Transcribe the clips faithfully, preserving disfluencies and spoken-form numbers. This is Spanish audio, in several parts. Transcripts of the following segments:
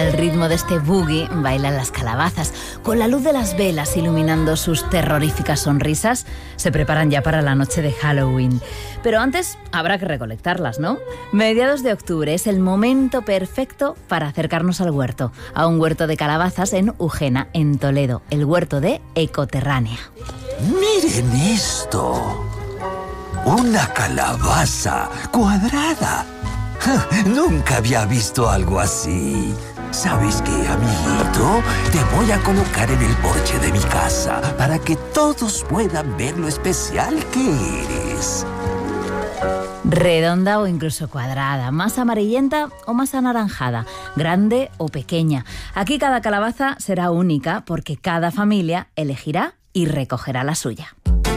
Al ritmo de este boogie bailan las calabazas. Con la luz de las velas iluminando sus terroríficas sonrisas, se preparan ya para la noche de Halloween. Pero antes habrá que recolectarlas, ¿no? Mediados de octubre es el momento perfecto para acercarnos al huerto, a un huerto de calabazas en Ujena, en Toledo, el huerto de Ecoterránea. ¡Miren esto! ¡Una calabaza cuadrada! Nunca había visto algo así. ¿Sabes qué, amiguito? Te voy a colocar en el porche de mi casa para que todos puedan ver lo especial que eres. Redonda o incluso cuadrada, más amarillenta o más anaranjada, grande o pequeña. Aquí cada calabaza será única porque cada familia elegirá y recogerá la suya.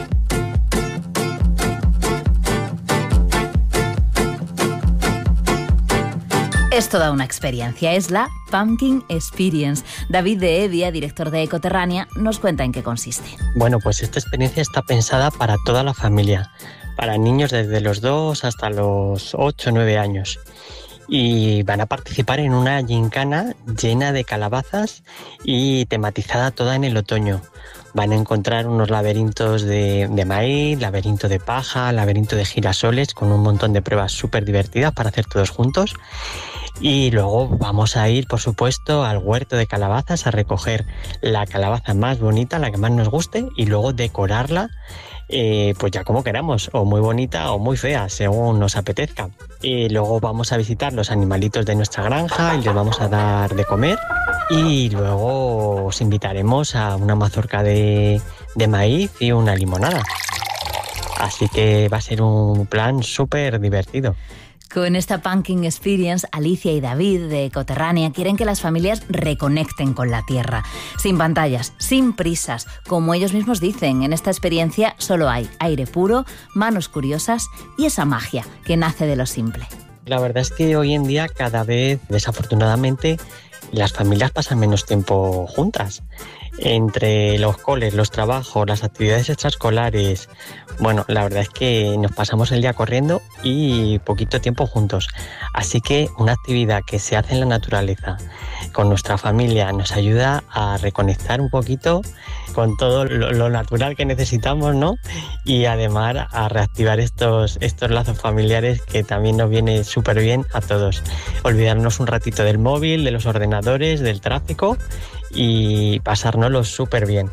Es toda una experiencia, es la Pumpkin Experience. David de Evia, director de Ecoterránea, nos cuenta en qué consiste. Bueno, pues esta experiencia está pensada para toda la familia, para niños desde los dos hasta los ocho o nueve años. Y van a participar en una gincana llena de calabazas y tematizada toda en el otoño. Van a encontrar unos laberintos de, de maíz, laberinto de paja, laberinto de girasoles, con un montón de pruebas súper divertidas para hacer todos juntos. Y luego vamos a ir, por supuesto, al huerto de calabazas a recoger la calabaza más bonita, la que más nos guste, y luego decorarla, eh, pues ya como queramos, o muy bonita o muy fea, según nos apetezca. Y luego vamos a visitar los animalitos de nuestra granja y les vamos a dar de comer. Y luego os invitaremos a una mazorca de, de maíz y una limonada. Así que va a ser un plan súper divertido. Con esta Pumpkin Experience, Alicia y David de Ecoterránea quieren que las familias reconecten con la tierra. Sin pantallas, sin prisas. Como ellos mismos dicen, en esta experiencia solo hay aire puro, manos curiosas y esa magia que nace de lo simple. La verdad es que hoy en día cada vez, desafortunadamente, las familias pasan menos tiempo juntas. Entre los coles, los trabajos, las actividades extraescolares, bueno, la verdad es que nos pasamos el día corriendo y poquito tiempo juntos. Así que una actividad que se hace en la naturaleza con nuestra familia nos ayuda a reconectar un poquito con todo lo, lo natural que necesitamos, ¿no? Y además a reactivar estos, estos lazos familiares que también nos viene súper bien a todos. Olvidarnos un ratito del móvil, de los ordenadores, del tráfico y pasárnoslo súper bien.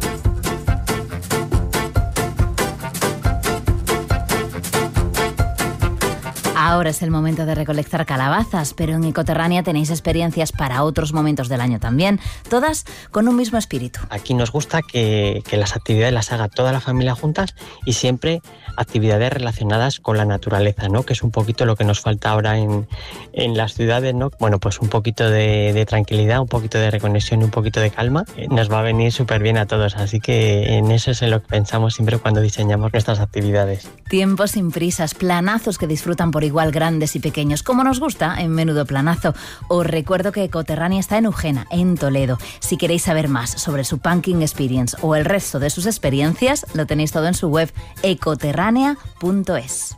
Ahora es el momento de recolectar calabazas, pero en Ecoterránea tenéis experiencias para otros momentos del año también, todas con un mismo espíritu. Aquí nos gusta que, que las actividades las haga toda la familia juntas y siempre actividades relacionadas con la naturaleza, ¿no? Que es un poquito lo que nos falta ahora en, en las ciudades, ¿no? Bueno, pues un poquito de, de tranquilidad, un poquito de reconexión y un poquito de calma eh, nos va a venir súper bien a todos, así que en eso es en lo que pensamos siempre cuando diseñamos nuestras actividades. Tiempos sin prisas, planazos que disfrutan por igual grandes y pequeños, como nos gusta en Menudo Planazo. Os recuerdo que Ecoterránea está en Ujena, en Toledo. Si queréis saber más sobre su Pumpkin Experience o el resto de sus experiencias, lo tenéis todo en su web ecoterránea punto es.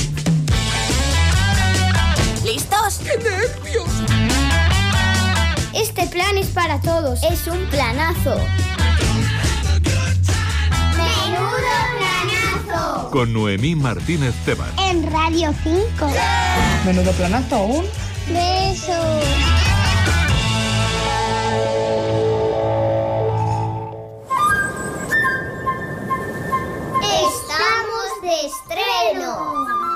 ¿Listos? ¡Qué nervios! Este plan es para todos. Es un planazo. ¡Menudo Planazo! Con Noemí Martínez Tebar. En Radio cinco. Menudo planazo aún. Beso. Estamos de estreno.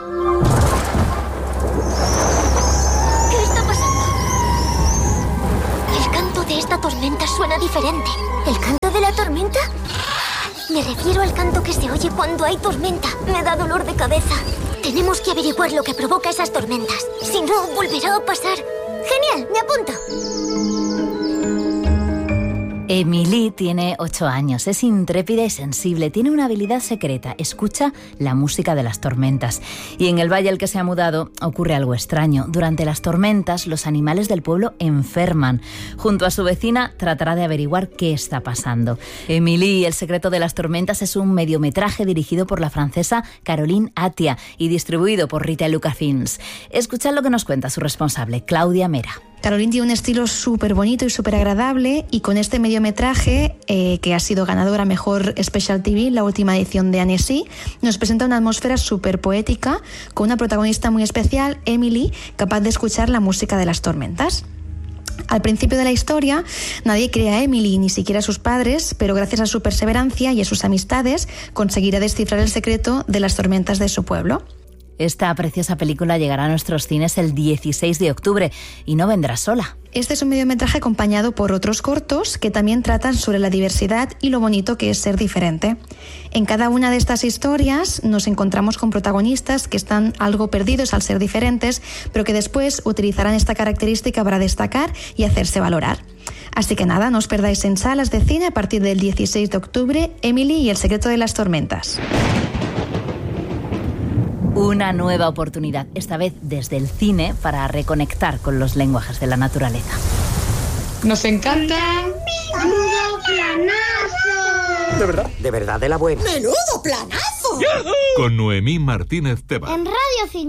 ¿Qué está pasando? El canto de esta tormenta suena diferente. ¿El canto de la tormenta? Me refiero al canto que se oye cuando hay tormenta. Me da dolor de cabeza. Tenemos que averiguar lo que provoca esas tormentas. Si no, volverá a pasar. Genial, me apunto. Emily tiene ocho años, es intrépida y sensible, tiene una habilidad secreta, escucha la música de las tormentas. Y en el valle al que se ha mudado ocurre algo extraño. Durante las tormentas los animales del pueblo enferman. Junto a su vecina tratará de averiguar qué está pasando. Emily, el secreto de las tormentas es un mediometraje dirigido por la francesa Caroline Atia y distribuido por Rita y Luca Films. Escuchad lo que nos cuenta su responsable, Claudia Mera. Caroline tiene un estilo súper bonito y súper agradable, y con este mediometraje, eh, que ha sido ganadora Mejor Special T V, la última edición de Annecy, nos presenta una atmósfera súper poética con una protagonista muy especial, Emily, capaz de escuchar la música de las tormentas. Al principio de la historia, nadie cree a Emily, ni siquiera a sus padres, pero gracias a su perseverancia y a sus amistades, conseguirá descifrar el secreto de las tormentas de su pueblo. Esta preciosa película llegará a nuestros cines el dieciséis de octubre y no vendrá sola. Este es un mediometraje acompañado por otros cortos que también tratan sobre la diversidad y lo bonito que es ser diferente. En cada una de estas historias nos encontramos con protagonistas que están algo perdidos al ser diferentes, pero que después utilizarán esta característica para destacar y hacerse valorar. Así que nada, no os perdáis en salas de cine a partir del dieciséis de octubre, Emily y el secreto de las tormentas. Una nueva oportunidad, esta vez desde el cine, para reconectar con los lenguajes de la naturaleza. Nos encanta. ¡Menudo planazo! ¿De verdad? ¿De verdad de la buena? ¡Menudo planazo! Con Noemí Martínez Tebas. En Radio cinco.